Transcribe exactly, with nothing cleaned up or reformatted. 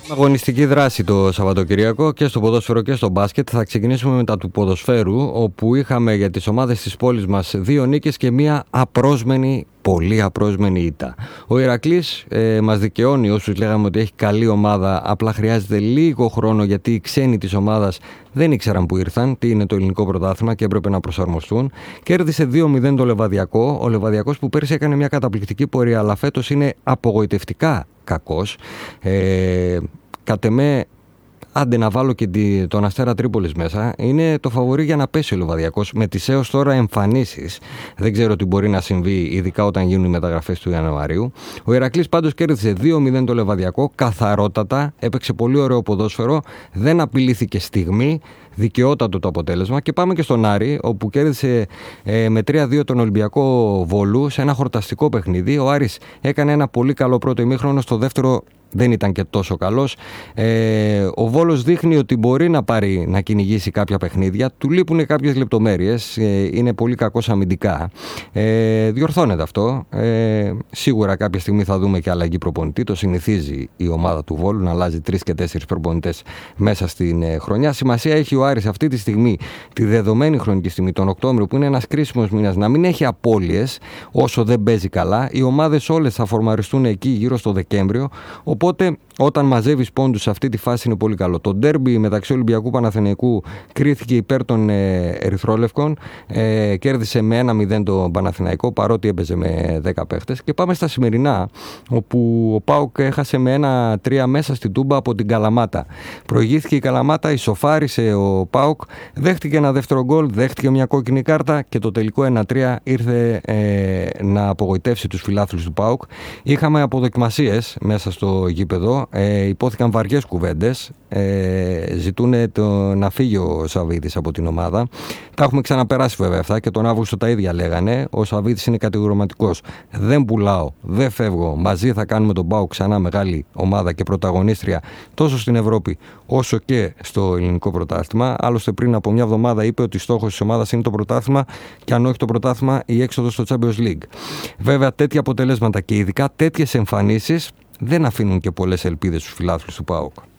Αγωνιστική δράση το Σαββατοκυριακό και στο ποδόσφαιρο και στο μπάσκετ. Θα ξεκινήσουμε με τα του ποδοσφαίρου, όπου είχαμε για τις ομάδες της πόλης μας δύο νίκες και μία απρόσμενη, πολύ απρόσμενη ήττα. Ο Ηρακλής ε, μας δικαιώνει όσους λέγαμε ότι έχει καλή ομάδα, απλά χρειάζεται λίγο χρόνο γιατί οι ξένοι της ομάδας δεν ήξεραν που ήρθαν, τι είναι το ελληνικό πρωτάθλημα και έπρεπε να προσαρμοστούν. Κέρδισε δύο μηδέν το Λεβαδιακό. Ο Λεβαδιακός που πέρσι έκανε μια καταπληκτική πορεία, αλλά φέτος είναι απογοητευτικά κακός. Ε, κατ' εμέ, άντε να βάλω και τον Αστέρα Τρίπολης μέσα, είναι το φαβορί για να πέσει ο Λεβαδιακός με τις έως τώρα εμφανίσεις. Δεν ξέρω τι μπορεί να συμβεί, ειδικά όταν γίνουν οι μεταγραφές του Ιανουαρίου. Ο Ηρακλής πάντως κέρδισε δύο μηδέν το Λεβαδιακό, καθαρότατα, έπαιξε πολύ ωραίο ποδόσφαιρο, δεν απειλήθηκε στιγμή. Δικαιότατο το αποτέλεσμα. Και πάμε και στον Άρη, όπου κέρδισε ε, με τρία δύο τον Ολυμπιακό Βόλου σε ένα χορταστικό παιχνίδι. Ο Άρης έκανε ένα πολύ καλό πρώτο ημίχρονο, στο δεύτερο δεν ήταν και τόσο καλός. Ε, ο Βόλος δείχνει ότι μπορεί να πάρει να κυνηγήσει κάποια παιχνίδια. Του λείπουν κάποιες λεπτομέρειες. Ε, είναι πολύ κακός αμυντικά. Ε, διορθώνεται αυτό. Ε, σίγουρα κάποια στιγμή θα δούμε και αλλαγή προπονητή. Το συνηθίζει η ομάδα του Βόλου να αλλάζει τρεις και τέσσερις προπονητές μέσα στην ε, χρονιά. Σημασία έχει ο Άρης αυτή τη στιγμή, τη δεδομένη χρονική στιγμή, τον Οκτώβριο, που είναι ένας κρίσιμος μήνας, να μην έχει απώλειες όσο δεν παίζει καλά. Οι ομάδες όλες θα φορμαριστούν εκεί γύρω στο Δεκέμβριο. Οπότε, όταν μαζεύεις πόντους σε αυτή τη φάση είναι πολύ καλό. Το ντέρμπι μεταξύ Ολυμπιακού Παναθηναϊκού κρίθηκε υπέρ των ε, Ερυθρόλευκων. Ε, κέρδισε με ένα μηδέν το Παναθηναϊκό, παρότι έπαιζε με δέκα παίχτες. Και πάμε στα σημερινά, όπου ο ΠΑΟΚ έχασε με ένα τρία μέσα στην Τούμπα από την Καλαμάτα. Προηγήθηκε η Καλαμάτα, ισοφάρισε ο ΠΑΟΚ, δέχτηκε ένα δεύτερο γκολ, δέχτηκε μια κόκκινη κάρτα και το τελικό ένα τρία ήρθε ε, να απογοητεύσει τους φιλάθλους του ΠΑΟΚ. Είχαμε αποδοκιμασίες μέσα στο γήπεδο, ε, υπόθηκαν βαριές κουβέντες, ε, ζητούν το, να φύγει ο Σαββίδης από την ομάδα. Τα έχουμε ξαναπεράσει βέβαια αυτά και τον Αύγουστο τα ίδια λέγανε. Ο Σαββίδης είναι κατηγορηματικός. Δεν πουλάω, δεν φεύγω. Μαζί θα κάνουμε τον ΠΑΟΚ ξανά μεγάλη ομάδα και πρωταγωνίστρια τόσο στην Ευρώπη όσο και στο ελληνικό πρωτάθλημα. Άλλωστε, πριν από μια εβδομάδα είπε ότι στόχος της ομάδας είναι το πρωτάθλημα και αν όχι το πρωτάθλημα, η έξοδος στο Champions League. Βέβαια, τέτοια αποτελέσματα και ειδικά τέτοιες εμφανίσεις δεν αφήνουν και πολλές ελπίδες στους φιλάθλους του ΠΑΟΚ.